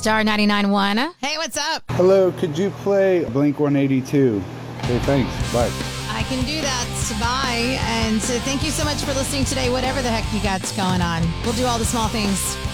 Star 99.1. Hey, what's up? Hello, could you play Blink 182? Okay, thanks. Bye. I can do that. Bye. And so thank you so much for listening today, whatever the heck you got going on. We'll do all the small things.